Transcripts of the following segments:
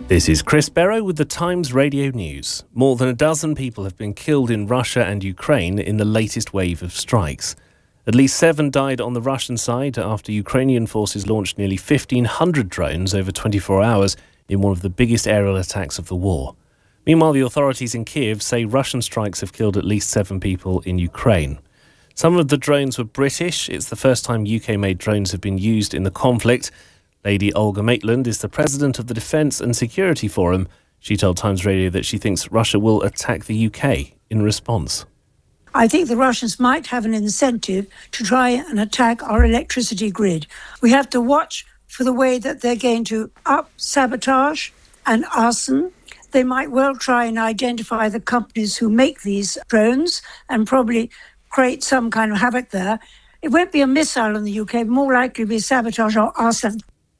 This is Chris Barrow with the Times Radio News. More than a dozen people have been killed in Russia and Ukraine in the latest wave of strikes. At least 7 died on the Russian side after Ukrainian forces launched nearly 1,500 drones over 24 hours in one of the biggest aerial attacks of the war. Meanwhile, the authorities in Kiev say Russian strikes have killed at least 7 people in Ukraine. Some of the drones were British. It's the first time UK-made drones have been used in the conflict. Lady Olga Maitland is the president of the Defence and Security Forum. She told Times Radio that she thinks Russia will attack the UK in response. I think the Russians might have an incentive to try and attack our electricity grid. We have to watch for the way that they're going to up sabotage and arson. They might well try and identify the companies who make these drones and probably create some kind of havoc there. It won't be a missile in the UK, more likely to be sabotage or arson.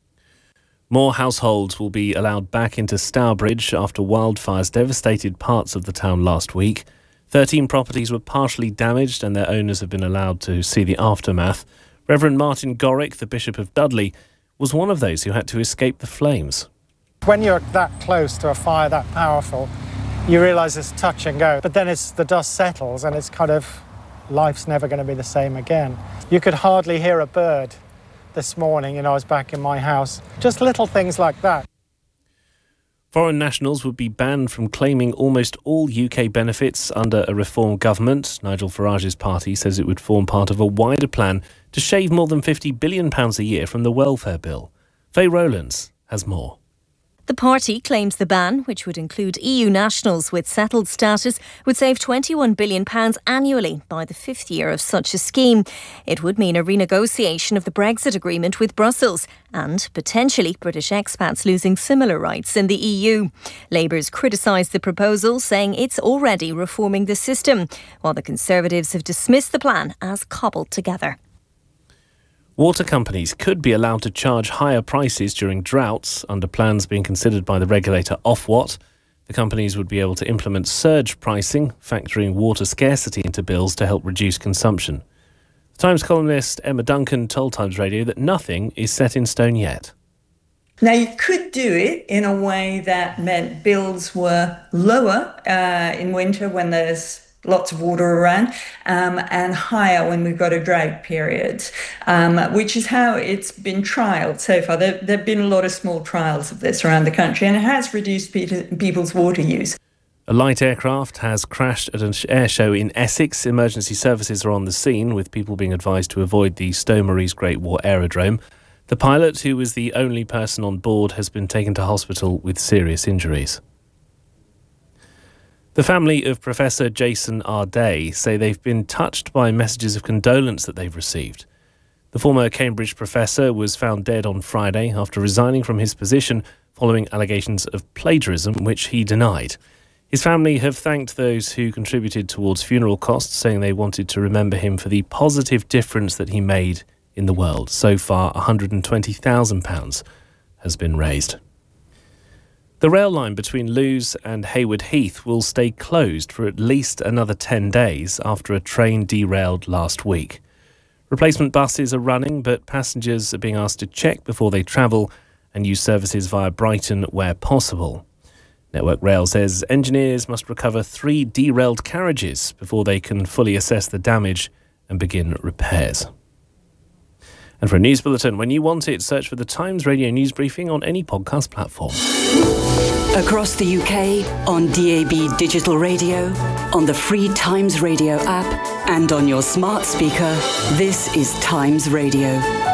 More households will be allowed back into Stourbridge after wildfires devastated parts of the town last week. 13 properties were partially damaged and their owners have been allowed to see the aftermath. Reverend Martin Gorrick, the Bishop of Dudley, was one of those who had to escape the flames. When you're that close to a fire that powerful, you realise it's touch and go. But then the dust settles and it's kind of, life's never going to be the same again. You could hardly hear a bird this morning, I was back in my house. Just little things like that. Foreign nationals would be banned from claiming almost all UK benefits under a reform government. Nigel Farage's party says it would form part of a wider plan to shave more than £50 billion a year from the welfare bill. Faye Rowlands has more. The party claims the ban, which would include EU nationals with settled status, would save £21 billion annually by the 5th year of such a scheme. It would mean a renegotiation of the Brexit agreement with Brussels and potentially British expats losing similar rights in the EU. Labour's criticised the proposal, saying it's already reforming the system, while the Conservatives have dismissed the plan as cobbled together. Water companies could be allowed to charge higher prices during droughts under plans being considered by the regulator Ofwat. The companies would be able to implement surge pricing, factoring water scarcity into bills to help reduce consumption. The Times columnist Emma Duncan told Times Radio that nothing is set in stone yet. Now, you could do it in a way that meant bills were lower in winter when there's lots of water around, and higher when we've got a drought period, which is how it's been trialled so far. There have been a lot of small trials of this around the country, and it has reduced people's water use. A light aircraft has crashed at an air show in Essex. Emergency services are on the scene, with people being advised to avoid the Stow-Maries Great War Aerodrome. The pilot, who was the only person on board, has been taken to hospital with serious injuries. The family of Professor Jason R. Day say they've been touched by messages of condolence that they've received. The former Cambridge professor was found dead on Friday after resigning from his position following allegations of plagiarism, which he denied. His family have thanked those who contributed towards funeral costs, saying they wanted to remember him for the positive difference that he made in the world. So far, £120,000 has been raised. The rail line between Lewes and Hayward Heath will stay closed for at least another 10 days after a train derailed last week. Replacement buses are running, but passengers are being asked to check before they travel and use services via Brighton where possible. Network Rail says engineers must recover 3 derailed carriages before they can fully assess the damage and begin repairs. And for a news bulletin, when you want it, search for the Times Radio News Briefing on any podcast platform. Across the UK, on DAB Digital Radio, on the free Times Radio app, and on your smart speaker, this is Times Radio.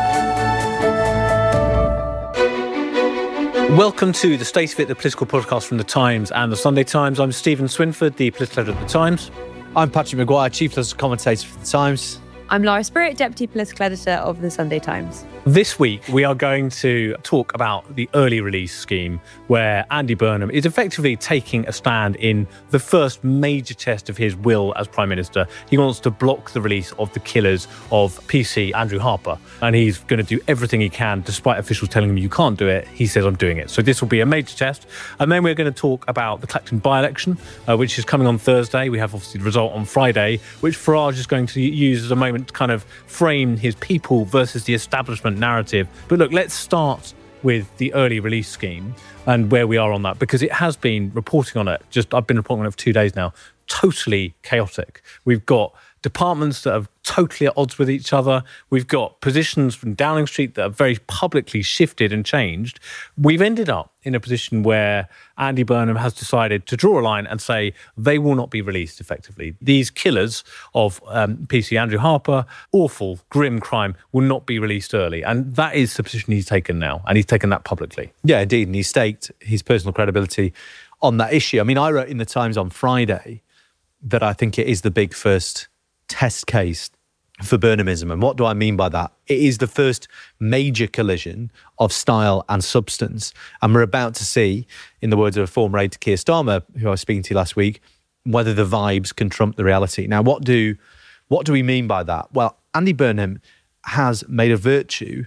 Welcome to the State of It, the political podcast from the Times and the Sunday Times. I'm Stephen Swinford, the political editor at the Times. I'm Patrick Maguire, chief political commentator for the Times. I'm Laura Spirit, Deputy Political Editor of The Sunday Times. This week, we are going to talk about the early release scheme, where Andy Burnham is effectively taking a stand in the first major test of his will as Prime Minister. He wants to block the release of the killers of PC Andrew Harper, and he's going to do everything he can, despite officials telling him you can't do it. He says, I'm doing it. So this will be a major test. And then we're going to talk about the Clacton by-election, which is coming on Thursday. We have obviously the result on Friday, which Farage is going to use as a moment to kind of frame his people versus the establishment narrative. But look, let's start with the early release scheme and where we are on that, because it has been reporting on it. I've been reporting on it for 2 days now. Totally chaotic. We've got departments that are totally at odds with each other. We've got positions from Downing Street that are very publicly shifted and changed. We've ended up in a position where Andy Burnham has decided to draw a line and say they will not be released effectively. These killers of PC Andrew Harper, awful, grim crime, will not be released early. And that is the position he's taken now. And he's taken that publicly. Yeah, indeed. And he staked his personal credibility on that issue. I mean, I wrote in the Times on Friday that I think it is the big first test case for Burnhamism. And what do I mean by that? It is the first major collision of style and substance. And we're about to see, in the words of a former aide to Keir Starmer, who I was speaking to last week, whether the vibes can trump the reality. Now, what do we mean by that? Well, Andy Burnham has made a virtue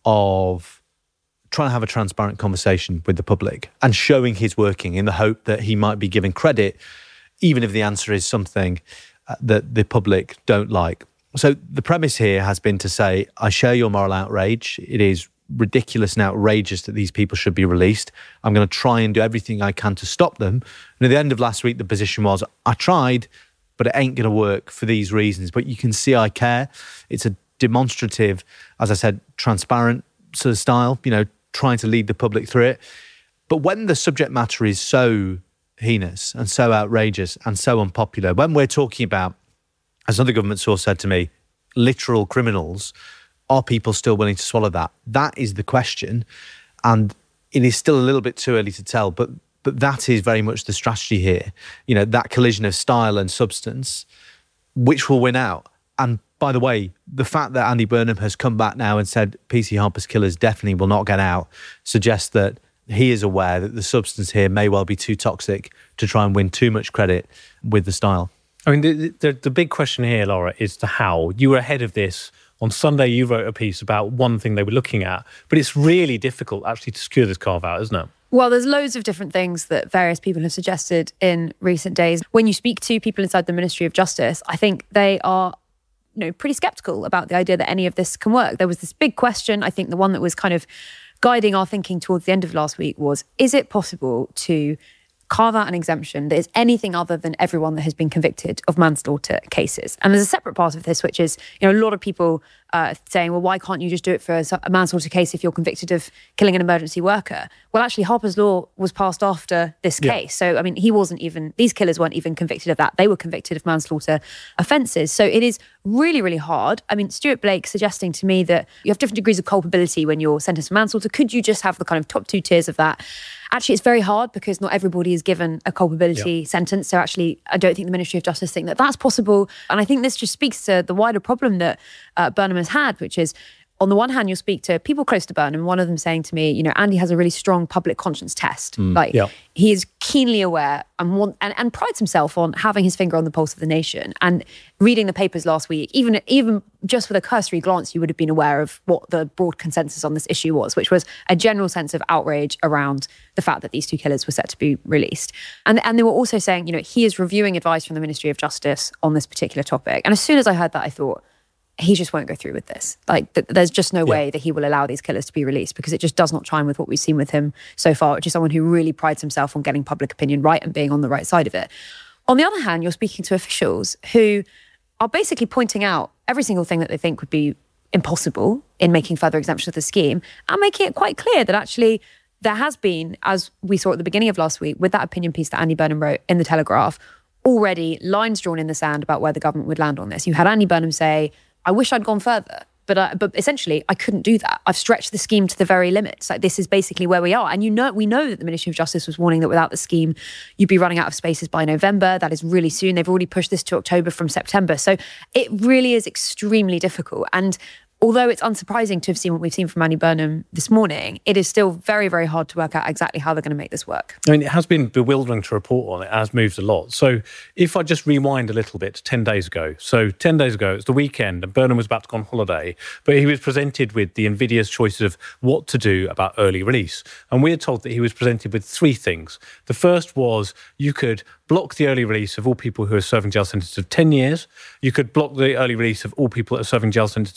of trying to have a transparent conversation with the public and showing his working in the hope that he might be given credit, even if the answer is something that the public don't like. So the premise here has been to say, I share your moral outrage. It is ridiculous and outrageous that these people should be released. I'm going to try and do everything I can to stop them. And at the end of last week, the position was, I tried, but it ain't going to work for these reasons. But you can see I care. It's a demonstrative, as I said, transparent sort of style, trying to lead the public through it. But when the subject matter is so heinous and so outrageous and so unpopular, when we're talking about, as another government source said to me, literal criminals, are people still willing to swallow that? That is the question. And it is still a little bit too early to tell, but that is very much the strategy here. That collision of style and substance, which will win out. And by the way, the fact that Andy Burnham has come back now and said PC Harper's killers definitely will not get out suggests that he is aware that the substance here may well be too toxic to try and win too much credit with the style. I mean, the big question here, Laura, is the how. You were ahead of this. On Sunday, you wrote a piece about one thing they were looking at, but it's really difficult actually to secure this carve-out, isn't it? Well, there's loads of different things that various people have suggested in recent days. When you speak to people inside the Ministry of Justice, I think they are pretty sceptical about the idea that any of this can work. There was this big question, I think the one that was kind of guiding our thinking towards the end of last week was, is it possible to carve out an exemption that is anything other than everyone that has been convicted of manslaughter cases? And there's a separate part of this, which is, a lot of people saying, well, why can't you just do it for a manslaughter case if you're convicted of killing an emergency worker? Well, actually, Harper's Law was passed after this case. So, I mean, these killers weren't even convicted of that. They were convicted of manslaughter offences. So it is really, really hard. I mean, Stuart Blake suggesting to me that you have different degrees of culpability when you're sentenced for manslaughter. Could you just have the kind of top two tiers of that? Actually, it's very hard because not everybody is given a culpability sentence. So actually, I don't think the Ministry of Justice think that that's possible. And I think this just speaks to the wider problem that Burnham has had, which is, on the one hand, you'll speak to people close to Burnham, one of them saying to me, Andy has a really strong public conscience test. He is keenly aware and prides himself on having his finger on the pulse of the nation. And reading the papers last week, even just with a cursory glance, you would have been aware of what the broad consensus on this issue was, which was a general sense of outrage around the fact that these two killers were set to be released. And they were also saying, he is reviewing advice from the Ministry of Justice on this particular topic. And as soon as I heard that, I thought, he just won't go through with this. There's just no way that he will allow these killers to be released, because it just does not chime with what we've seen with him so far, which is someone who really prides himself on getting public opinion right and being on the right side of it. On the other hand, you're speaking to officials who are basically pointing out every single thing that they think would be impossible in making further exemption of the scheme, and making it quite clear that actually there has been, as we saw at the beginning of last week with that opinion piece that Andy Burnham wrote in The Telegraph, already lines drawn in the sand about where the government would land on this. You had Andy Burnham say, I wish I'd gone further, but essentially I couldn't do that. I've stretched the scheme to the very limits. This is basically where we are. And we know that the Ministry of Justice was warning that without the scheme, you'd be running out of spaces by November. That is really soon. They've already pushed this to October from September. So it really is extremely difficult. And although it's unsurprising to have seen what we've seen from Andy Burnham this morning, it is still very, very hard to work out exactly how they're going to make this work. I mean, it has been bewildering to report on. It has moved a lot. So if I just rewind a little bit to 10 days ago. So 10 days ago, it's the weekend, and Burnham was about to go on holiday, but he was presented with the invidious choices of what to do about early release. And we are told that he was presented with three things. The first was you could block the early release of all people who are serving jail sentences of 10 years. You could block the early release of all people that are serving jail sentences of 7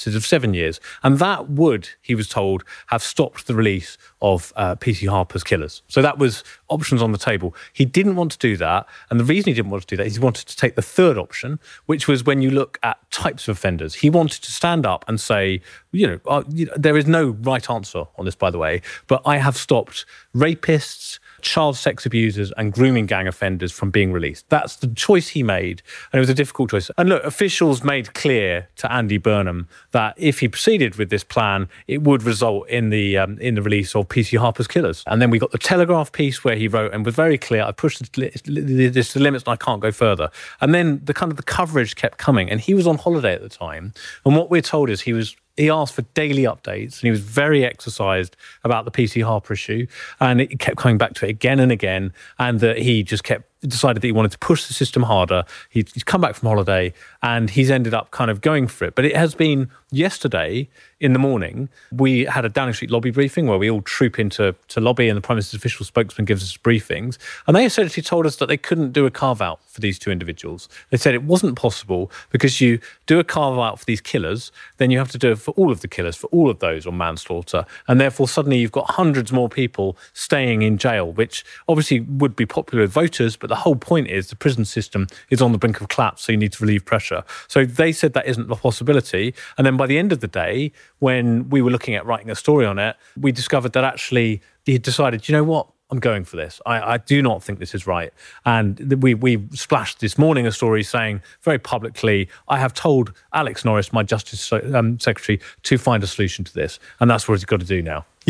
7 years. And that would, he was told, have stopped the release of PC Harper's killers. So that was options on the table. He didn't want to do that. And the reason he didn't want to do that is he wanted to take the third option, which was when you look at types of offenders. He wanted to stand up and say, there is no right answer on this, by the way, but I have stopped rapists, child sex abusers and grooming gang offenders from being released. That's the choice he made, and it was a difficult choice. And look, officials made clear to Andy Burnham that if he proceeded with this plan, it would result in the release of PC Harper's killers. And then we got the Telegraph piece where he wrote and was very clear, I pushed this to the limits and I can't go further. And then the coverage kept coming, and he was on holiday at the time. And what we're told is he asked for daily updates, and he was very exercised about the PC Harper issue, and it kept coming back to it again and again, and that he just decided that he wanted to push the system harder. He's come back from holiday, and he's ended up kind of going for it. But it has been yesterday in the morning, we had a Downing Street lobby briefing where we all troop into lobby, and the Prime Minister's official spokesman gives us briefings, and they essentially told us that they couldn't do a carve-out for these two individuals. They said it wasn't possible because you do a carve-out for these killers, then you have to do it for all of the killers, for all of those on manslaughter, and therefore suddenly you've got hundreds more people staying in jail, which obviously would be popular with voters, but the whole point is the prison system is on the brink of collapse, so you need to relieve pressure. So they said that isn't a possibility, and then by the end of the day, when we were looking at writing a story on it, we discovered that actually he had decided, you know what, I'm going for this. I do not think this is right. And we splashed this morning a story saying very publicly, I have told Alex Norris, my Justice Secretary, to find a solution to this. And that's what he's got to do now.